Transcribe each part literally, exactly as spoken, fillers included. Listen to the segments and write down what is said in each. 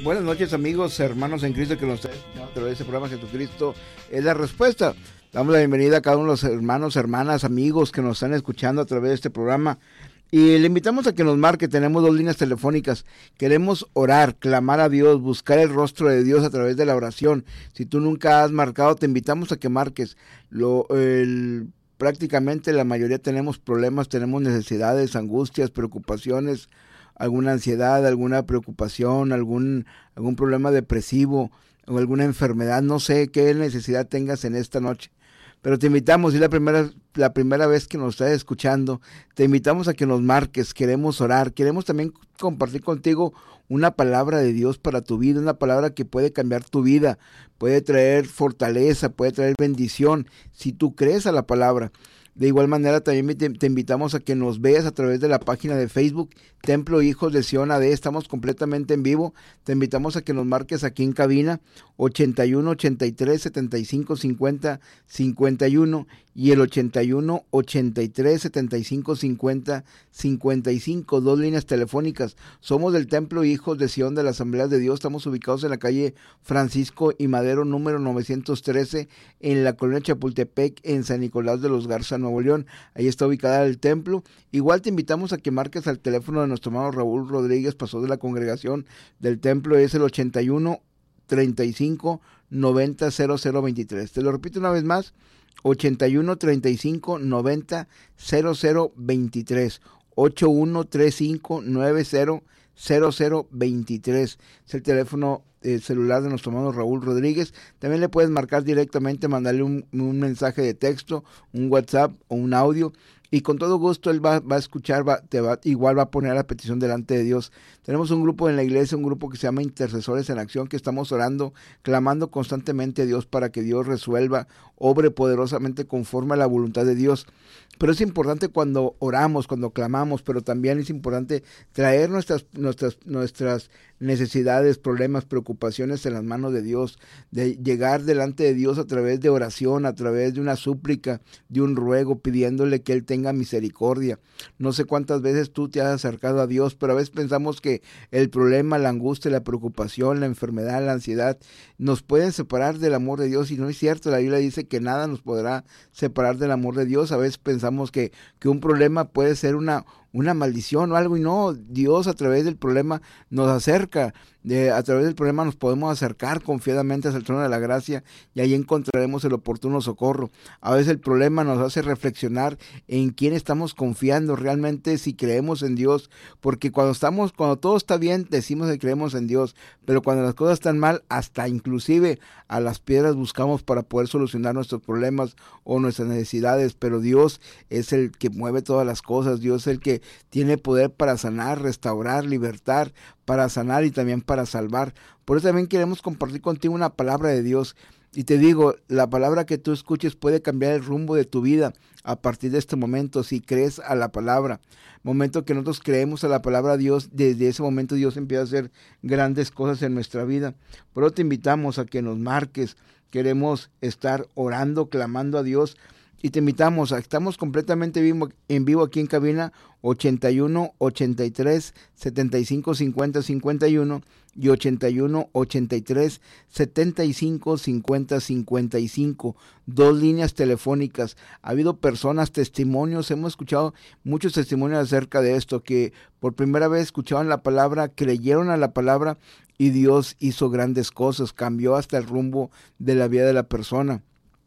Buenas noches, amigos, hermanos en Cristo que nos están escuchando a través de este programa. Jesucristo es la respuesta. Damos la bienvenida a cada uno de los hermanos, hermanas, amigos que nos están escuchando a través de este programa. Y le invitamos a que nos marque. Tenemos dos líneas telefónicas. Queremos orar, clamar a Dios, buscar el rostro de Dios a través de la oración. Si tú nunca has marcado, te invitamos a que marques. Lo, el, prácticamente la mayoría tenemos problemas, tenemos necesidades, angustias, preocupaciones, alguna ansiedad, alguna preocupación, algún, algún problema depresivo o alguna enfermedad. No sé qué necesidad tengas en esta noche, pero te invitamos, y la primera, la primera vez que nos estás escuchando, te invitamos a que nos marques. Queremos orar, queremos también compartir contigo una palabra de Dios para tu vida, una palabra que puede cambiar tu vida, puede traer fortaleza, puede traer bendición, si tú crees a la palabra. De igual manera también te, te invitamos a que nos veas a través de la página de Facebook, Templo Hijos de Sion A D. Estamos completamente en vivo. Te invitamos a que nos marques aquí en cabina ochenta y uno, ochenta y tres, setenta y cinco, cincuenta, cincuenta y uno y el ochenta y uno, ochenta y tres, setenta y cinco, cincuenta, cincuenta y cinco, dos líneas telefónicas. Somos del Templo Hijos de Sion de la Asamblea de Dios. Estamos ubicados en la calle Francisco y Madero número novecientos trece en la colonia Chapultepec, en San Nicolás de los Garza, Nuevo León. Ahí está ubicada el templo. Igual te invitamos a que marques al teléfono de nuestro hermano Raúl Rodríguez, pastor de la congregación del templo. Es el ochenta y uno, treinta y cinco, noventa, cero cero veintitrés. Te lo repito una vez más, ochenta y uno, treinta y cinco, noventa, cero cero veintitrés. ochenta y uno, treinta y cinco, noventa, cero cero veintitrés. Es el teléfono eh, celular de nuestro hermano Raúl Rodríguez. También le puedes marcar directamente, mandarle un, un mensaje de texto, un WhatsApp o un audio, y con todo gusto él va, va a escuchar, va, te va, igual va a poner la petición delante de Dios. Tenemos un grupo en la iglesia, un grupo que se llama Intercesores en Acción, que estamos orando, clamando constantemente a Dios para que Dios resuelva, obre poderosamente conforme a la voluntad de Dios. Pero es importante cuando oramos, cuando clamamos, pero también es importante traer nuestras, nuestras, nuestras necesidades, problemas, preocupaciones en las manos de Dios, de llegar delante de Dios a través de oración, a través de una súplica, de un ruego, pidiéndole que Él tenga misericordia. No sé cuántas veces tú te has acercado a Dios, pero a veces pensamos que el problema, la angustia, la preocupación, la enfermedad, la ansiedad, nos pueden separar del amor de Dios, y no es cierto. La Biblia dice que nada nos podrá separar del amor de Dios. A veces pensamos que, que un problema puede ser una una maldición o algo, y no, Dios a través del problema nos acerca, de, a través del problema nos podemos acercar confiadamente hacia el trono de la gracia, y ahí encontraremos el oportuno socorro. A veces el problema nos hace reflexionar en quién estamos confiando realmente, si creemos en Dios, porque cuando estamos, cuando todo está bien, decimos que creemos en Dios, pero cuando las cosas están mal, hasta inclusive a las piedras buscamos para poder solucionar nuestros problemas o nuestras necesidades. Pero Dios es el que mueve todas las cosas, Dios es el que tiene poder para sanar, restaurar, libertar, para sanar y también para salvar. Por eso también queremos compartir contigo una palabra de Dios. Y te digo, la palabra que tú escuches puede cambiar el rumbo de tu vida a partir de este momento, si crees a la palabra. Momento que nosotros creemos a la palabra de Dios, desde ese momento Dios empieza a hacer grandes cosas en nuestra vida. Por eso te invitamos a que nos marques. Queremos estar orando, clamando a Dios. Y te invitamos, a, estamos completamente vivo, en vivo aquí en cabina, ochenta y uno, ochenta y tres, setenta y cinco, cincuenta, cincuenta y uno y ochenta y uno, ochenta y tres, setenta y cinco, cincuenta, cincuenta y cinco, dos líneas telefónicas. Ha habido personas, testimonios, hemos escuchado muchos testimonios acerca de esto, que por primera vez escuchaban la palabra, creyeron a la palabra y Dios hizo grandes cosas, cambió hasta el rumbo de la vida de la persona.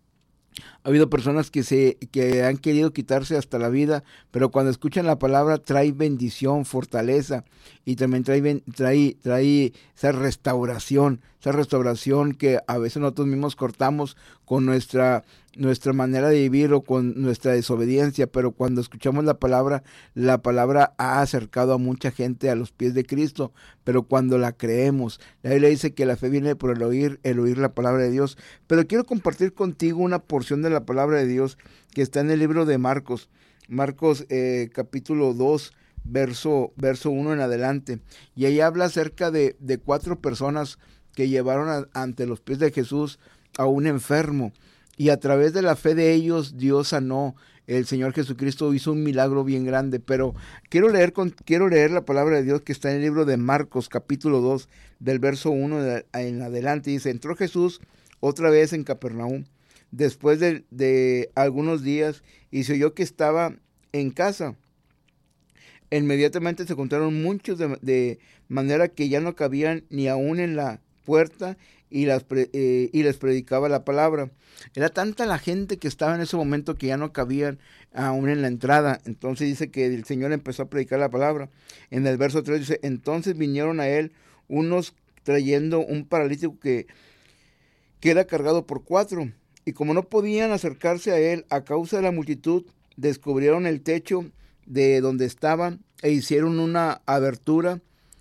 Ha habido personas que se que han querido quitarse hasta la vida, pero cuando escuchan la palabra trae bendición, fortaleza, y también trae trae trae esa restauración, esa restauración que a veces nosotros mismos cortamos con nuestra nuestra manera de vivir o con nuestra desobediencia, pero cuando escuchamos la palabra, la palabra ha acercado a mucha gente a los pies de Cristo. Pero cuando la creemos, la Biblia dice que la fe viene por el oír, el oír la palabra de Dios. Pero quiero compartir contigo una porción de la palabra de Dios que está en el libro de Marcos, Marcos eh, capítulo dos, verso, verso uno en adelante, y ahí habla acerca de, de cuatro personas que llevaron a, ante los pies de Jesús a un enfermo, y a través de la fe de ellos Dios sanó el Señor Jesucristo hizo un milagro bien grande. Pero quiero leer, con, quiero leer la palabra de Dios que está en el libro de Marcos, capítulo dos, del verso uno en adelante. Dice: entró Jesús otra vez en Capernaum, después de, de algunos días, y se oyó que estaba en casa. Inmediatamente se juntaron muchos, de, de manera que ya no cabían ni aún en la puerta, y, las, eh, y les predicaba la palabra. Era tanta la gente que estaba en ese momento que ya no cabían aún en la entrada. Entonces dice que el Señor empezó a predicar la palabra. En el verso tres dice: entonces vinieron a él unos trayendo un paralítico que, que era cargado por cuatro, y como no podían acercarse a él a causa de la multitud, descubrieron el techo de donde estaban e hicieron una abertura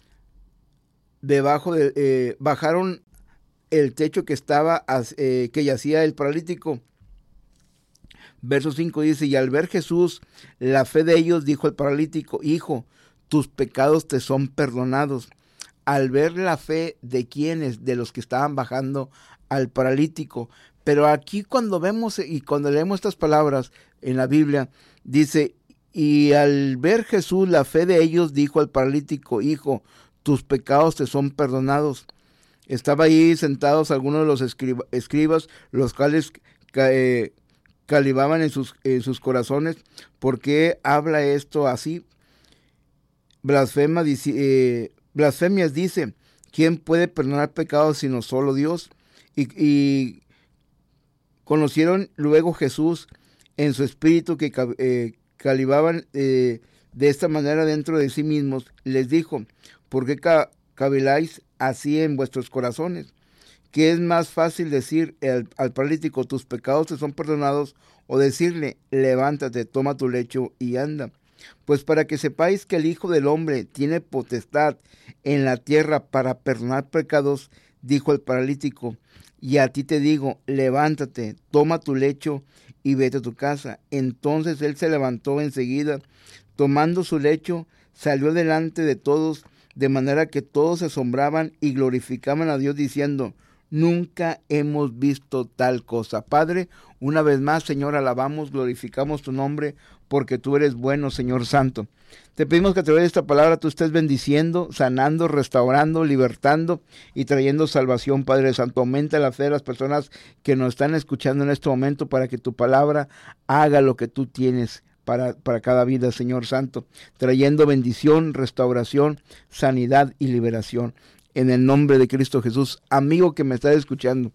debajo de, eh, bajaron el techo que estaba, eh, que yacía el paralítico. Verso cinco dice: y al ver Jesús la fe de ellos, dijo el paralítico: hijo, tus pecados te son perdonados. Al ver la fe de quienes, de los que estaban bajando al paralítico. Pero aquí cuando vemos y cuando leemos estas palabras en la Biblia, dice: y al ver Jesús la fe de ellos, dijo al paralítico: hijo, tus pecados te son perdonados. Estaba ahí sentados algunos de los escriba, escribas, los cuales eh, calibaban en sus, en sus corazones: ¿por qué habla esto así? Blasfema, eh, blasfemias dice: ¿quién puede perdonar pecados sino solo Dios? Y, y conocieron luego Jesús en su espíritu que eh, calibaban eh, de esta manera dentro de sí mismos. Les dijo: ¿por qué ca caviláis así en vuestros corazones? ¿Qué es más fácil decir al, al paralítico: tus pecados te son perdonados, o decirle: levántate, toma tu lecho y anda? Pues para que sepáis que el Hijo del Hombre tiene potestad en la tierra para perdonar pecados, dijo el paralítico, y a ti te digo: levántate, toma tu lecho y vete a tu casa. Entonces él se levantó enseguida, tomando su lecho, salió delante de todos, de manera que todos se asombraban y glorificaban a Dios diciendo: nunca hemos visto tal cosa. Padre, una vez más, Señor, alabamos, glorificamos tu nombre, porque tú eres bueno, Señor Santo. Te pedimos que a través de esta palabra tú estés bendiciendo, sanando, restaurando, libertando y trayendo salvación, Padre Santo. Aumenta la fe de las personas que nos están escuchando en este momento, para que tu palabra haga lo que tú tienes Para, para cada vida, Señor Santo, trayendo bendición, restauración, sanidad y liberación. En el nombre de Cristo Jesús. Amigo que me estás escuchando,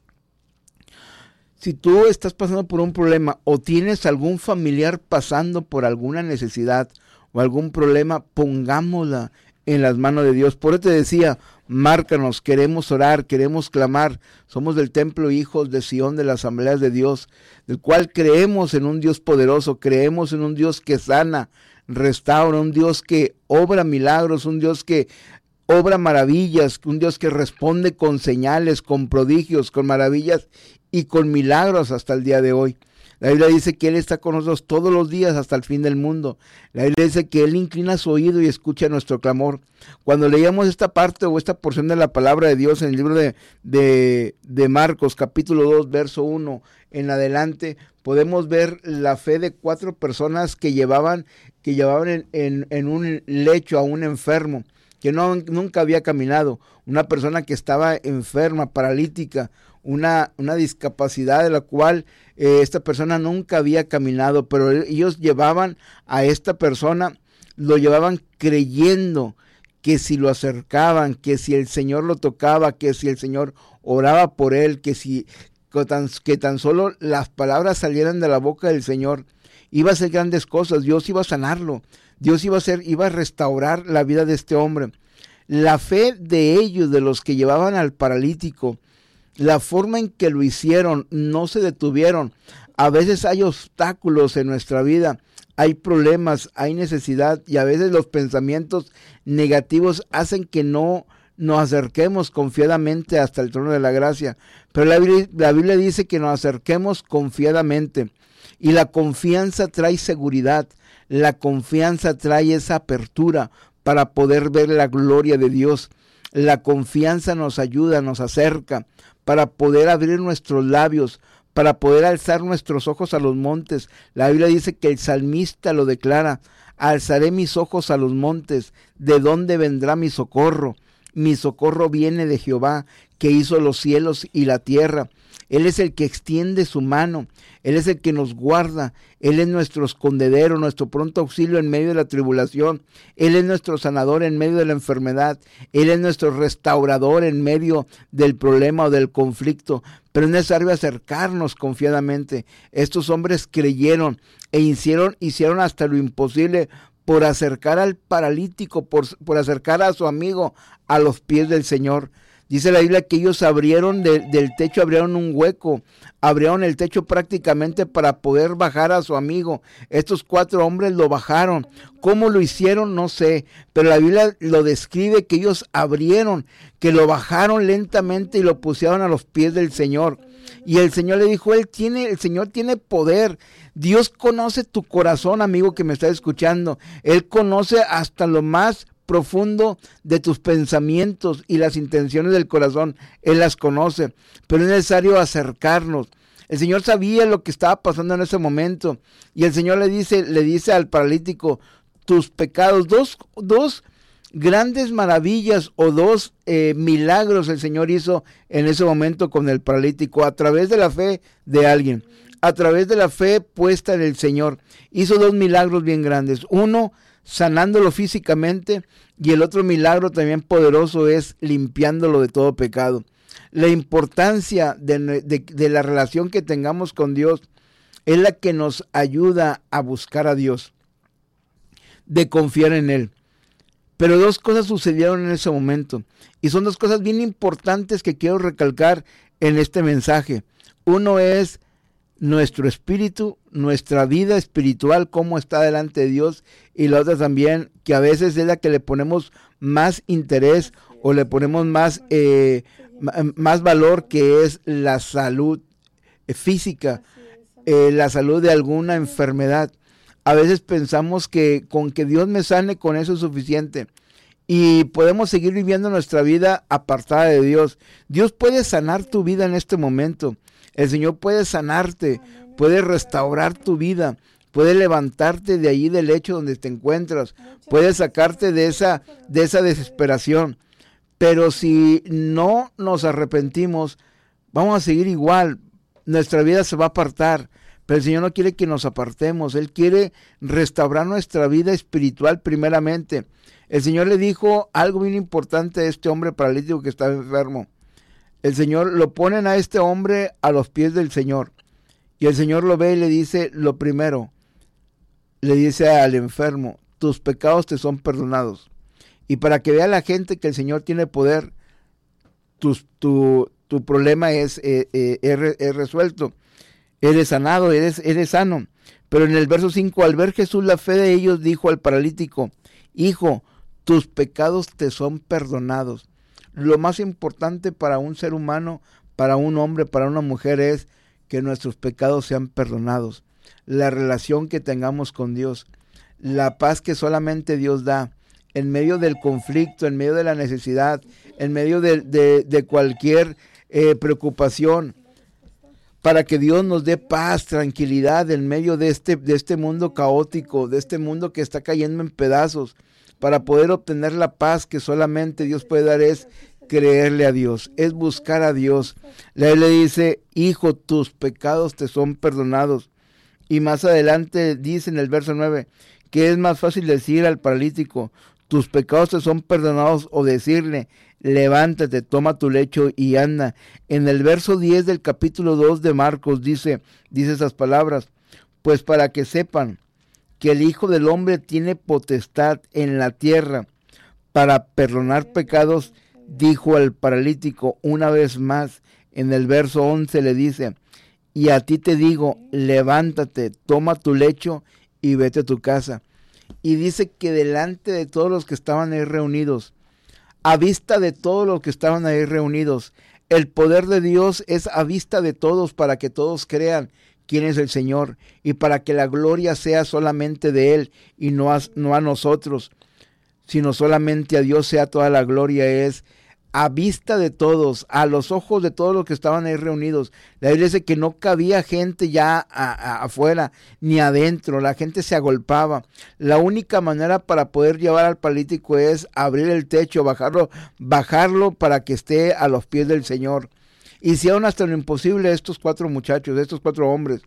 si tú estás pasando por un problema o tienes algún familiar pasando por alguna necesidad o algún problema, pongámosla en las manos de Dios. Por eso te decía, márcanos, queremos orar, queremos clamar. Somos del templo hijos de Sión, de las asambleas de Dios, del cual creemos en un Dios poderoso, creemos en un Dios que sana, restaura, un Dios que obra milagros, un Dios que obra maravillas, un Dios que responde con señales, con prodigios, con maravillas y con milagros hasta el día de hoy. La Biblia dice que Él está con nosotros todos los días hasta el fin del mundo. La Biblia dice que Él inclina su oído y escucha nuestro clamor. Cuando leíamos esta parte o esta porción de la palabra de Dios en el libro de, de, de Marcos, capítulo dos, verso uno en adelante, podemos ver la fe de cuatro personas que llevaban, que llevaban en, en, en un lecho a un enfermo que no, nunca había caminado, una persona que estaba enferma, paralítica, una, una discapacidad de la cual eh, esta persona nunca había caminado, pero ellos llevaban a esta persona, lo llevaban creyendo que si lo acercaban, que si el Señor lo tocaba, que si el Señor oraba por él, que si que tan, que tan solo las palabras salieran de la boca del Señor, iba a hacer grandes cosas, Dios iba a sanarlo, Dios iba a hacer, iba a restaurar la vida de este hombre. La fe de ellos, de los que llevaban al paralítico, la forma en que lo hicieron, no se detuvieron. A veces hay obstáculos en nuestra vida, hay problemas, hay necesidad, y a veces los pensamientos negativos hacen que no nos acerquemos confiadamente hasta el trono de la gracia. Pero la Biblia, la Biblia dice que nos acerquemos confiadamente, y la confianza trae seguridad. La confianza trae esa apertura para poder ver la gloria de Dios. La confianza nos ayuda, nos acerca para poder abrir nuestros labios, para poder alzar nuestros ojos a los montes. La Biblia dice que el salmista lo declara: alzaré mis ojos a los montes, ¿de dónde vendrá mi socorro? Mi socorro viene de Jehová, que hizo los cielos y la tierra. Él es el que extiende su mano, Él es el que nos guarda, Él es nuestro escondedero, nuestro pronto auxilio en medio de la tribulación, Él es nuestro sanador en medio de la enfermedad, Él es nuestro restaurador en medio del problema o del conflicto, pero es necesario acercarnos confiadamente. Estos hombres creyeron e hicieron, hicieron hasta lo imposible por acercar al paralítico, por, por acercar a su amigo a los pies del Señor. Dice la Biblia que ellos abrieron de, del techo, abrieron un hueco, abrieron el techo prácticamente para poder bajar a su amigo. Estos cuatro hombres lo bajaron. ¿Cómo lo hicieron? No sé, pero la Biblia lo describe que ellos abrieron, que lo bajaron lentamente y lo pusieron a los pies del Señor. Y el Señor le dijo, él tiene, el Señor tiene poder. Dios conoce tu corazón, amigo que me está escuchando. Él conoce hasta lo más profundo de tus pensamientos y las intenciones del corazón. Él las conoce, pero es necesario acercarnos. El Señor sabía lo que estaba pasando en ese momento, y el Señor le dice, le dice al paralítico, tus pecados, dos, dos grandes maravillas o dos eh, milagros el Señor hizo en ese momento con el paralítico, a través de la fe de alguien, a través de la fe puesta en el Señor. Hizo dos milagros bien grandes, uno sanándolo físicamente, y el otro milagro también poderoso es limpiándolo de todo pecado. La importancia de, de, de la relación que tengamos con Dios es la que nos ayuda a buscar a Dios, de confiar en Él. Pero dos cosas sucedieron en ese momento, y son dos cosas bien importantes que quiero recalcar en este mensaje. Uno es nuestro espíritu, nuestra vida espiritual, cómo está delante de Dios, y la otra también, que a veces es la que le ponemos más interés o le ponemos más, eh, más valor, que es la salud física, eh, la salud de alguna enfermedad. A veces pensamos que con que Dios me sane, con eso es suficiente, y podemos seguir viviendo nuestra vida apartada de Dios. Dios puede sanar tu vida en este momento. El Señor puede sanarte, puede restaurar tu vida, puede levantarte de ahí del lecho donde te encuentras, puede sacarte de esa, de esa desesperación. Pero si no nos arrepentimos, vamos a seguir igual, nuestra vida se va a apartar. Pero el Señor no quiere que nos apartemos, Él quiere restaurar nuestra vida espiritual primeramente. El Señor le dijo algo bien importante a este hombre paralítico que estaba enfermo. El Señor lo ponen a este hombre a los pies del Señor, y el Señor lo ve y le dice lo primero, le dice al enfermo, tus pecados te son perdonados. Y para que vea la gente que el Señor tiene poder, tu, tu, tu problema es, eh, eh, es, es resuelto, eres sanado, eres, eres sano. Pero en el verso cinco, al ver Jesús la fe de ellos, dijo al paralítico, hijo, tus pecados te son perdonados. Lo más importante para un ser humano, para un hombre, para una mujer, es que nuestros pecados sean perdonados. La relación que tengamos con Dios, la paz que solamente Dios da, en medio del conflicto, en medio de la necesidad, en medio de, de, de cualquier eh, preocupación, para que Dios nos dé paz, tranquilidad en medio de este, de este mundo caótico, de este mundo que está cayendo en pedazos. Para poder obtener la paz que solamente Dios puede dar, es creerle a Dios, es buscar a Dios. La Biblia dice, hijo, tus pecados te son perdonados. Y más adelante dice en el verso nueve, que es más fácil decir al paralítico, tus pecados te son perdonados, o decirle, levántate, toma tu lecho y anda. En el verso diez del capítulo dos de Marcos dice, dice esas palabras, pues para que sepan que el Hijo del Hombre tiene potestad en la tierra para perdonar pecados, dijo al paralítico una vez más. En el verso once le dice, y a ti te digo, levántate, toma tu lecho y vete a tu casa. Y dice que delante de todos los que estaban ahí reunidos, a vista de todos los que estaban ahí reunidos, el poder de Dios es a vista de todos, para que todos crean quién es el Señor, y para que la gloria sea solamente de Él y no a, no a nosotros, sino solamente a Dios sea toda la gloria. Es a vista de todos, a los ojos de todos los que estaban ahí reunidos. La Biblia dice que no cabía gente ya a, a, afuera ni adentro, la gente se agolpaba. La única manera para poder llevar al paralítico es abrir el techo, bajarlo, bajarlo para que esté a los pies del Señor. Hicieron hasta lo imposible estos cuatro muchachos, estos cuatro hombres.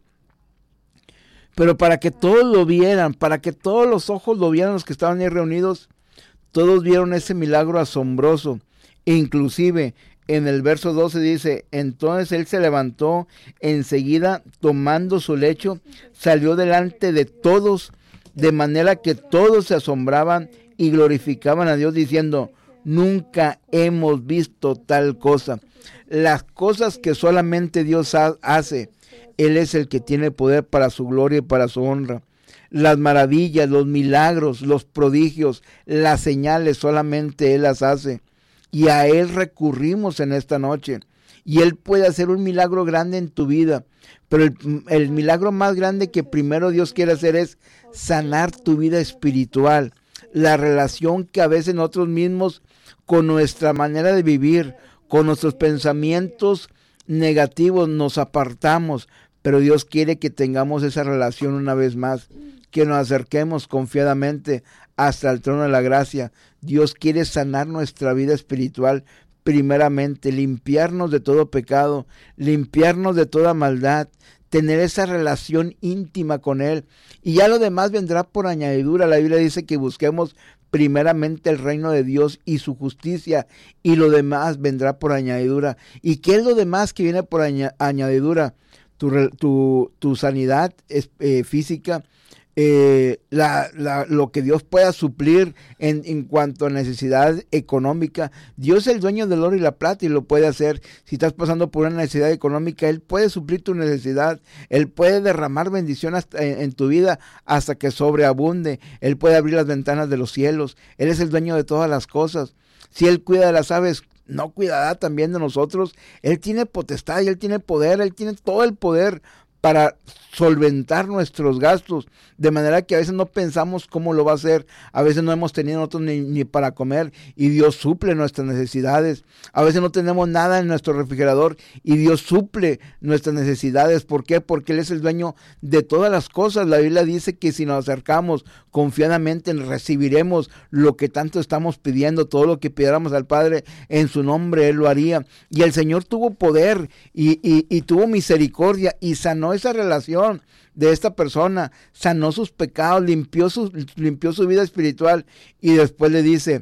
Pero para que todos lo vieran, para que todos los ojos lo vieran los que estaban ahí reunidos, todos vieron ese milagro asombroso. Inclusive en el verso doce dice, entonces él se levantó enseguida, tomando su lecho, salió delante de todos, de manera que todos se asombraban y glorificaban a Dios diciendo, nunca hemos visto tal cosa. Las cosas que solamente Dios ha- hace, Él es el que tiene poder para su gloria y para su honra. Las maravillas, los milagros, los prodigios, las señales, solamente Él las hace. Y a Él recurrimos en esta noche. Y Él puede hacer un milagro grande en tu vida. Pero el, el milagro más grande que primero Dios quiere hacer es sanar tu vida espiritual. La relación que a veces nosotros mismos, con nuestra manera de vivir, con nuestros pensamientos negativos, nos apartamos. Pero Dios quiere que tengamos esa relación una vez más, que nos acerquemos confiadamente hasta el trono de la gracia. Dios quiere sanar nuestra vida espiritual primeramente, limpiarnos de todo pecado, limpiarnos de toda maldad, tener esa relación íntima con Él. Y ya lo demás vendrá por añadidura. La Biblia dice que busquemos primeramente el reino de Dios y su justicia, y lo demás vendrá por añadidura. ¿Y qué es lo demás que viene por aña- añadidura? Tu, tu, tu sanidad eh, física, eh, la, la, lo que Dios pueda suplir en, en cuanto a necesidad económica. Dios es el dueño del oro y la plata y lo puede hacer. Si estás pasando por una necesidad económica, Él puede suplir tu necesidad. Él puede derramar bendición hasta, en, en tu vida hasta que sobreabunde. Él puede abrir las ventanas de los cielos. Él es el dueño de todas las cosas. Si Él cuida de las aves, ¿no cuidará también de nosotros? Él tiene potestad y Él tiene poder, Él tiene todo el poder para solventar nuestros gastos, de manera que a veces no pensamos cómo lo va a hacer, a veces no hemos tenido nosotros ni, ni para comer y Dios suple nuestras necesidades, a veces no tenemos nada en nuestro refrigerador y Dios suple nuestras necesidades. ¿Por qué? Porque Él es el dueño de todas las cosas. La Biblia dice que si nos acercamos confiadamente recibiremos lo que tanto estamos pidiendo, todo lo que pidiéramos al Padre en su nombre Él lo haría. Y el Señor tuvo poder y, y, y tuvo misericordia y sanó esa relación de esta persona, sanó sus pecados, limpió su, limpió su vida espiritual y después le dice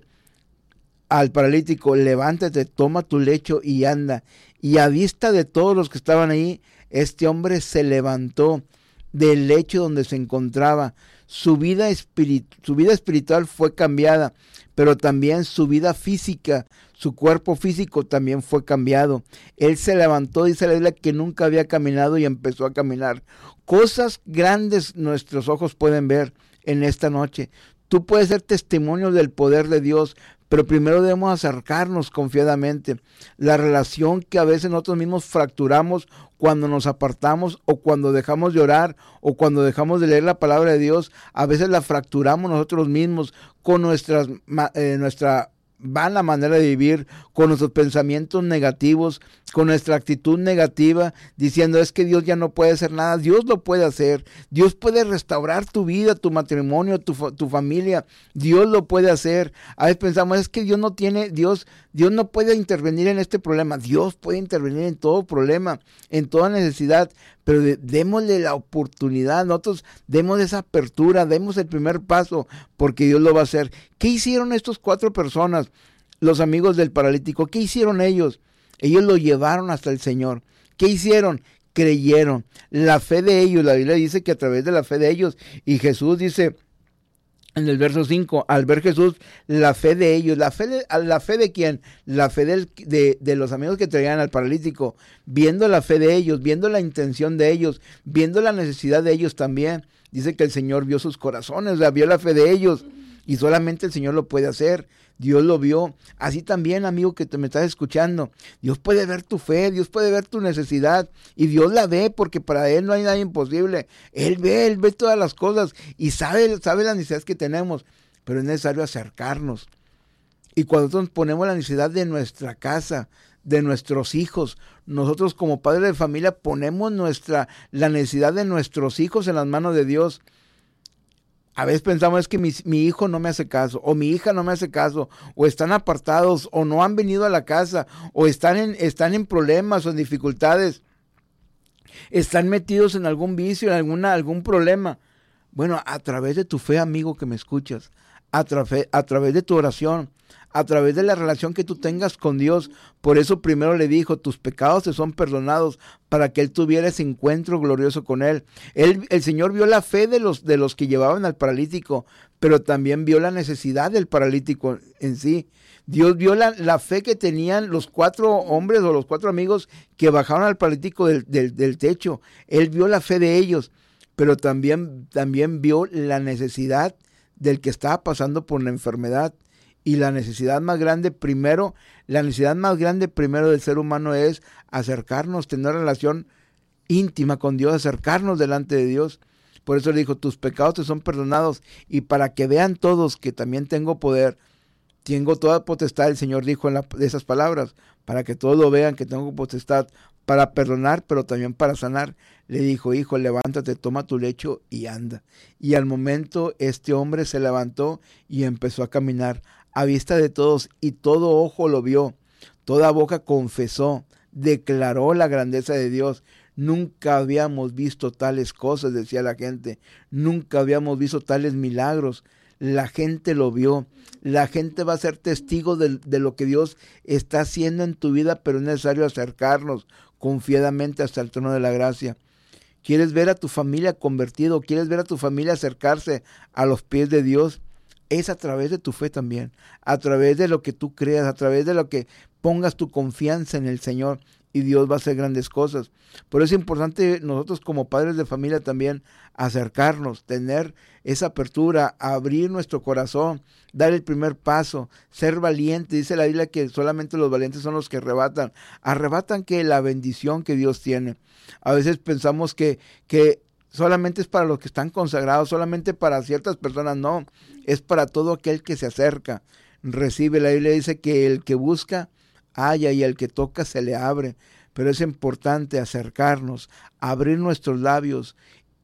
al paralítico, levántate, toma tu lecho y anda. Y a vista de todos los que estaban ahí, este hombre se levantó del lecho donde se encontraba. Su vida, espirit- su vida espiritual fue cambiada, pero también su vida física, su cuerpo físico también fue cambiado. Él se levantó, dice la Biblia, que nunca había caminado y empezó a caminar. Cosas grandes nuestros ojos pueden ver en esta noche. Tú puedes ser testimonio del poder de Dios, pero primero debemos acercarnos confiadamente. La relación que a veces nosotros mismos fracturamos cuando nos apartamos o cuando dejamos de orar o cuando dejamos de leer la palabra de Dios, a veces la fracturamos nosotros mismos con nuestras, eh, nuestra vana manera de vivir, con nuestros pensamientos negativos, con nuestra actitud negativa, diciendo es que Dios ya no puede hacer nada. Dios lo puede hacer. Dios puede restaurar tu vida, tu matrimonio, tu, tu familia. Dios lo puede hacer. A veces pensamos es que Dios no tiene, Dios, Dios no puede intervenir en este problema. Dios puede intervenir en todo problema, en toda necesidad, pero de, démosle la oportunidad, nosotros demos esa apertura, demos el primer paso, porque Dios lo va a hacer. ¿Qué hicieron estas cuatro personas, los amigos del paralítico? ¿Qué hicieron ellos? Ellos lo llevaron hasta el Señor. ¿Qué hicieron? Creyeron. La fe de ellos, la Biblia dice que a través de la fe de ellos, y Jesús dice en el verso cinco, al ver Jesús, la fe de ellos, la fe de, ¿la fe de quién? La fe del, de, de los amigos que traían al paralítico, viendo la fe de ellos, viendo la intención de ellos, viendo la necesidad de ellos también. Dice que el Señor vio sus corazones, o sea, vio la fe de ellos, y solamente el Señor lo puede hacer. Dios lo vio. Así también, amigo que te me estás escuchando, Dios puede ver tu fe, Dios puede ver tu necesidad, y Dios la ve, porque para Él no hay nada imposible. Él ve, Él ve todas las cosas, y sabe, sabe las necesidades que tenemos, pero es necesario acercarnos. Y cuando nosotros ponemos la necesidad de nuestra casa, de nuestros hijos, nosotros como padres de familia ponemos nuestra, la necesidad de nuestros hijos en las manos de Dios. A veces pensamos es que mi, mi hijo no me hace caso, o mi hija no me hace caso, o están apartados, o no han venido a la casa, o están en, están en problemas o en dificultades, están metidos en algún vicio, en alguna, algún problema. Bueno, a través de tu fe, amigo que me escuchas, a, tra- a través de tu oración, a través de la relación que tú tengas con Dios. Por eso primero le dijo, tus pecados te son perdonados, para que él tuviera ese encuentro glorioso con él. él. El Señor vio la fe de los, de los que llevaban al paralítico, pero también vio la necesidad del paralítico en sí. Dios vio la, la fe que tenían los cuatro hombres o los cuatro amigos que bajaron al paralítico del, del, del techo. Él vio la fe de ellos, pero también, también vio la necesidad del que estaba pasando por la enfermedad. Y la necesidad más grande primero, la necesidad más grande primero del ser humano es acercarnos, tener relación íntima con Dios, acercarnos delante de Dios. Por eso le dijo, tus pecados te son perdonados. Y para que vean todos que también tengo poder, tengo toda potestad, el Señor dijo en la, de esas palabras, para que todos lo vean que tengo potestad para perdonar, pero también para sanar. Le dijo, hijo, levántate, toma tu lecho y anda. Y al momento este hombre se levantó y empezó a caminar a vista de todos, y todo ojo lo vio, toda boca confesó, declaró la grandeza de Dios. Nunca habíamos visto tales cosas, decía la gente, nunca habíamos visto tales milagros. La gente lo vio, la gente va a ser testigo de, de lo que Dios está haciendo en tu vida, pero es necesario acercarnos confiadamente hasta el trono de la gracia. ¿Quieres ver a tu familia convertido? ¿Quieres ver a tu familia acercarse a los pies de Dios? Es a través de tu fe también, a través de lo que tú creas, a través de lo que pongas tu confianza en el Señor, y Dios va a hacer grandes cosas. Por eso es importante nosotros como padres de familia también acercarnos, tener esa apertura, abrir nuestro corazón, dar el primer paso, ser valiente. Dice la Biblia que solamente los valientes son los que arrebatan. Arrebatan que la bendición que Dios tiene. A veces pensamos que, que solamente es para los que están consagrados, solamente para ciertas personas. No, es para todo aquel que se acerca. Recibe, la Biblia dice que el que busca, halla, y el que toca se le abre. Pero es importante acercarnos, abrir nuestros labios,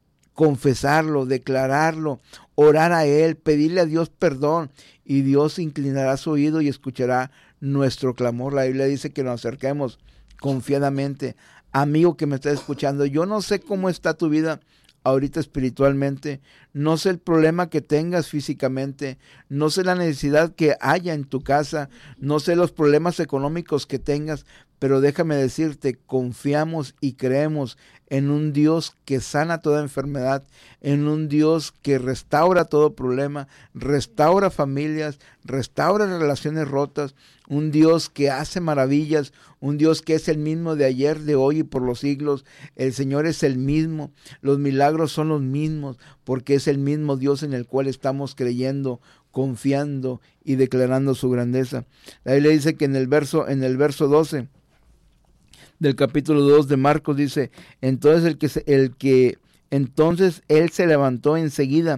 confesarlo, declararlo, orar a Él, pedirle a Dios perdón, y Dios inclinará su oído y escuchará nuestro clamor. La Biblia dice que nos acerquemos confiadamente. Amigo que me estás escuchando, yo no sé cómo está tu vida ahorita espiritualmente, no sé el problema que tengas físicamente, no sé la necesidad que haya en tu casa, no sé los problemas económicos que tengas, pero déjame decirte, confiamos y creemos en un Dios que sana toda enfermedad, en un Dios que restaura todo problema, restaura familias, restaura relaciones rotas, un Dios que hace maravillas, un Dios que es el mismo de ayer, de hoy y por los siglos. El Señor es el mismo, los milagros son los mismos, porque es el mismo Dios en el cual estamos creyendo, confiando y declarando su grandeza. La Biblia dice que en el verso, en el verso doce del capítulo dos de Marcos dice, entonces el que, el que entonces él se levantó enseguida.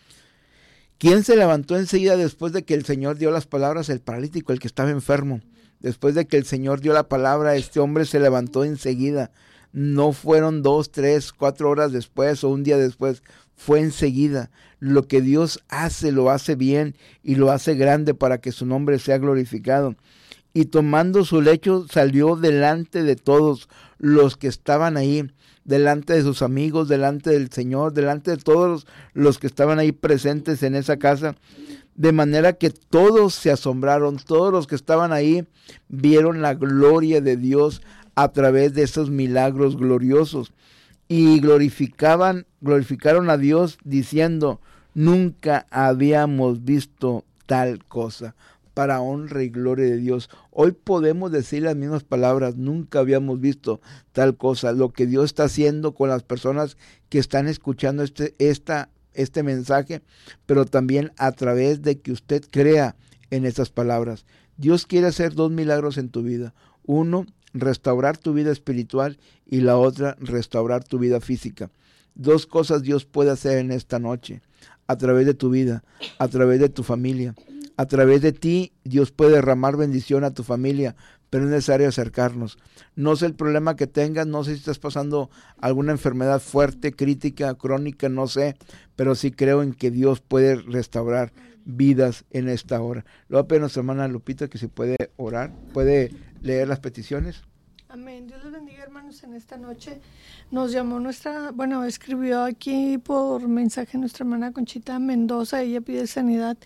¿Quién se levantó enseguida después de que el Señor dio las palabras? El paralítico, el que estaba enfermo. Después de que el Señor dio la palabra, este hombre se levantó enseguida. No fueron dos, tres, cuatro horas después o un día después. Fue enseguida. Lo que Dios hace, lo hace bien y lo hace grande para que su nombre sea glorificado. Y tomando su lecho salió delante de todos los que estaban ahí, delante de sus amigos, delante del Señor, delante de todos los, los que estaban ahí presentes en esa casa, de manera que todos se asombraron, todos los que estaban ahí vieron la gloria de Dios a través de esos milagros gloriosos, y glorificaban, glorificaron a Dios diciendo, nunca habíamos visto tal cosa. Para honra y gloria de Dios. Hoy podemos decir las mismas palabras, nunca habíamos visto tal cosa. Lo que Dios está haciendo con las personas que están escuchando este, esta, este mensaje, pero también a través de que usted crea en estas palabras. Dios quiere hacer dos milagros en tu vida. Uno, restaurar tu vida espiritual, y la otra, restaurar tu vida física. Dos cosas Dios puede hacer en esta noche, a través de tu vida, a través de tu familia, a través de ti Dios puede derramar bendición a tu familia, pero es necesario acercarnos. No sé el problema que tengas, no sé si estás pasando alguna enfermedad fuerte, crítica, crónica, no sé, pero sí creo en que Dios puede restaurar vidas en esta hora. Le voy a pedir a nuestra hermana Lupita que si puede orar, puede leer las peticiones. Amén. Dios les bendiga, hermanos, en esta noche. Nos llamó nuestra, bueno, escribió aquí por mensaje nuestra hermana Conchita Mendoza. Ella pide sanidad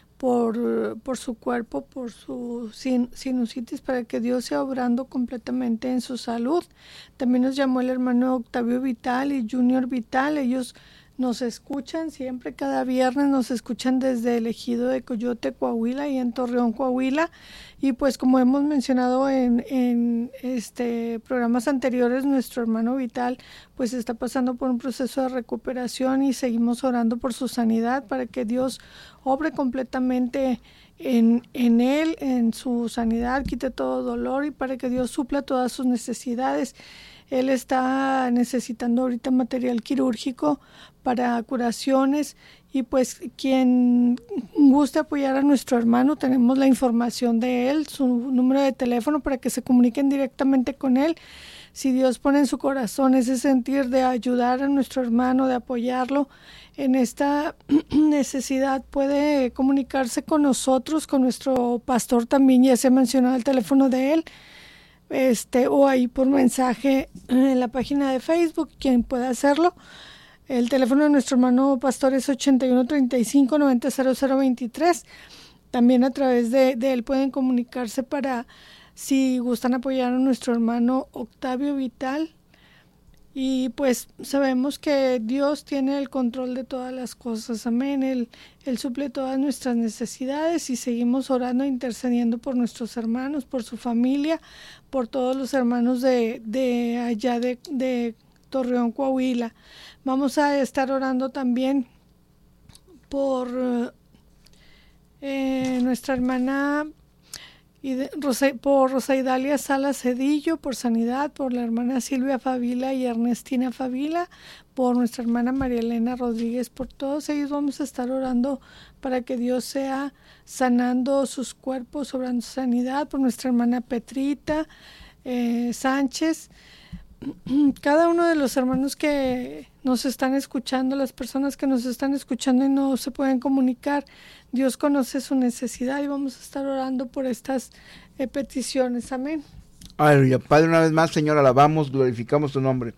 por, por su cuerpo, por su sin, sinusitis, para que Dios sea obrando completamente en su salud. También nos llamó el hermano Octavio Vital y Junior Vital. Ellos nos escuchan siempre, cada viernes nos escuchan desde el ejido de Coyote, Coahuila, y en Torreón, Coahuila. Y pues como hemos mencionado en, en este programas anteriores, nuestro hermano Vital pues está pasando por un proceso de recuperación y seguimos orando por su sanidad para que Dios obre completamente en, en él, en su sanidad, quite todo dolor y para que Dios supla todas sus necesidades. Él está necesitando ahorita material quirúrgico para curaciones y pues quien guste apoyar a nuestro hermano, tenemos la información de él, su número de teléfono para que se comuniquen directamente con él. Si Dios pone en su corazón ese sentir de ayudar a nuestro hermano, de apoyarlo en esta necesidad, puede comunicarse con nosotros, con nuestro pastor también, ya se ha mencionado el teléfono de él. Este, o ahí por mensaje en la página de Facebook, quien pueda hacerlo. El teléfono de nuestro hermano pastor es ochenta y uno, treinta y cinco, noventa, cero cero veintitrés. También a través de, de él pueden comunicarse para si gustan apoyar a nuestro hermano Octavio Vital. Y pues sabemos que Dios tiene el control de todas las cosas, amén. Él, él suple todas nuestras necesidades y seguimos orando e intercediendo por nuestros hermanos, por su familia, por todos los hermanos de, de allá de, de Torreón, Coahuila. Vamos a estar orando también por eh, nuestra hermana y de, Rosa, por Rosa Idalia Salas Cedillo, por sanidad, por la hermana Silvia Favila y Ernestina Favila, por nuestra hermana María Elena Rodríguez, por todos ellos vamos a estar orando para que Dios sea sanando sus cuerpos, obrando sanidad, por nuestra hermana Petrita eh, Sánchez. Cada uno de los hermanos que nos están escuchando, las personas que nos están escuchando y no se pueden comunicar, Dios conoce su necesidad y vamos a estar orando por estas eh, peticiones. Amén. Aleluya. Padre, una vez más, Señor, alabamos, glorificamos tu nombre.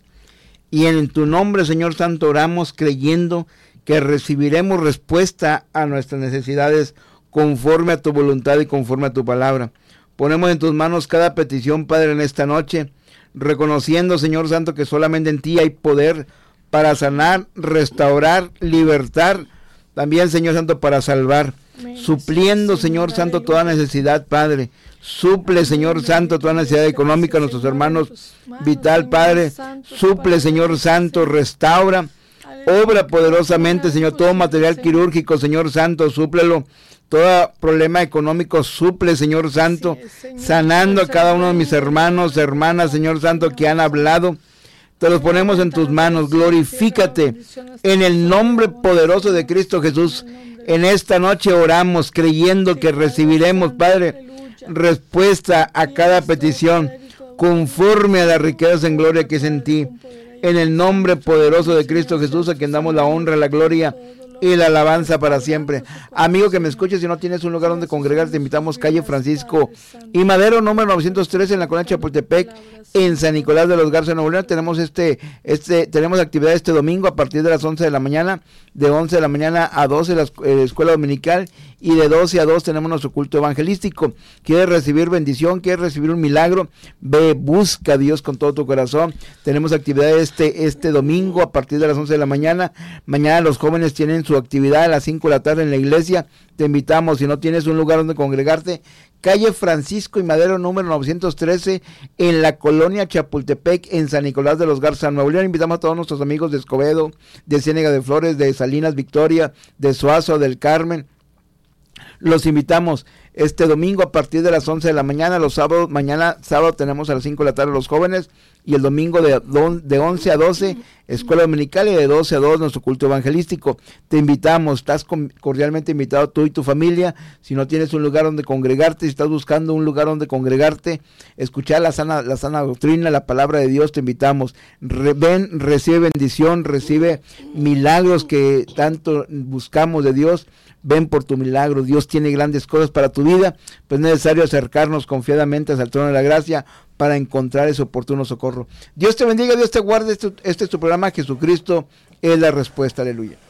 Y en tu nombre, Señor Santo, oramos creyendo que recibiremos respuesta a nuestras necesidades conforme a tu voluntad y conforme a tu palabra. Ponemos en tus manos cada petición, Padre, en esta noche, reconociendo, Señor Santo, que solamente en ti hay poder para sanar, restaurar, libertar, también, Señor Santo, para salvar, amén. Supliendo, Señor Santo, toda necesidad, Padre. Suple, Señor Santo, toda necesidad económica a nuestros hermanos Vital, Padre. Suple, Señor Santo, restaura, obra poderosamente, Señor, todo material quirúrgico, Señor Santo, súplelo. Todo problema económico suple, Señor Santo, sanando a cada uno de mis hermanos, hermanas, Señor Santo, que han hablado. Te los ponemos en tus manos. Glorifícate en el nombre poderoso de Cristo Jesús. En esta noche oramos creyendo que recibiremos, Padre, respuesta a cada petición conforme a las riquezas en gloria que es en ti. En el nombre poderoso de Cristo Jesús, a quien damos la honra, la gloria y la alabanza para siempre. Amigo que me escuches, si no tienes un lugar donde congregar, te invitamos calle Francisco y Madero, número novecientos trece, en la colonia Chapultepec, en San Nicolás de los Garza, Nuevo León. Tenemos este, este, tenemos actividad este domingo a partir de las once de la mañana, de once de la mañana a doce, la eh, escuela dominical, y de doce a dos tenemos nuestro culto evangelístico. ¿Quieres recibir bendición? ¿Quieres recibir un milagro? Ve, busca a Dios con todo tu corazón. Tenemos actividad este, este domingo a partir de las once de la mañana. Mañana los jóvenes tienen su actividad a las cinco de la tarde en la iglesia. Te invitamos, si no tienes un lugar donde congregarte, calle Francisco y Madero, número novecientos trece, en la colonia Chapultepec, en San Nicolás de los Garza, Nuevo León. Invitamos a todos nuestros amigos de Escobedo, de Ciénega de Flores, de Salinas Victoria, de Suazo, del Carmen. Los invitamos. este domingo a partir de las once de la mañana, los sábados, mañana sábado tenemos a las cinco de la tarde los jóvenes, y el domingo de, de once a doce, escuela dominical, y de doce a dos nuestro culto evangelístico. Te invitamos, estás cordialmente invitado tú y tu familia. Si no tienes un lugar donde congregarte, si estás buscando un lugar donde congregarte, escuchar la sana, la sana doctrina, la palabra de Dios, te invitamos. Re, ven, recibe bendición, recibe milagros que tanto buscamos de Dios. Ven por tu milagro, Dios tiene grandes cosas para tu vida, pues es necesario acercarnos confiadamente al trono de la gracia para encontrar ese oportuno socorro. Dios te bendiga, Dios te guarde, este, este es tu programa, Jesucristo es la respuesta, aleluya.